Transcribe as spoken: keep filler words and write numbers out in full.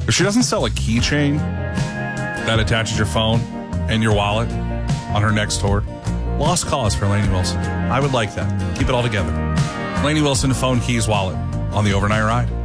If she doesn't sell a keychain that attaches your phone and your wallet on her next tour, lost cause for Lainey Wilson. I would like that. Keep it all together. Lainey Wilson, phone, keys, wallet on the overnight ride.